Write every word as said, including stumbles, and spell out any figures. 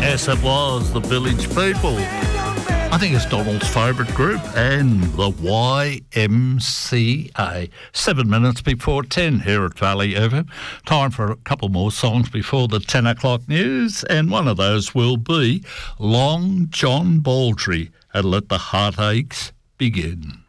Yes, it was the Village People. I think it's Donald's favourite group, and the Y M C A. Seven minutes before ten here at Valley F M. Time for a couple more songs before the ten o'clock news, and one of those will be Long John Baldry and Let the Heartaches Begin.